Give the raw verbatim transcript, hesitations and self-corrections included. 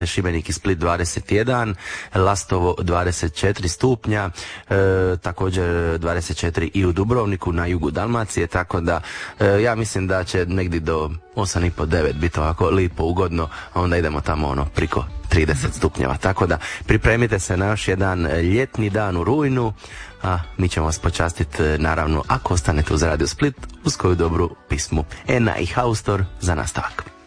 Šibenik i Split dvadeset jedan, Lastovo dvadeset četiri stupnja, e, također dvadeset četiri i u Dubrovniku na jugu Dalmacije, tako da e, ja mislim da će negdje do osam i pol devet biti ovako lipo, ugodno, a onda idemo tamo ono priko trideset stupnjeva, tako da pripremite se na još jedan ljetni dan u rujnu, a mi ćemo vas počastiti naravno ako ostanete uz Radio Split uz koju dobru pismu Ena i Haustor za nastavak.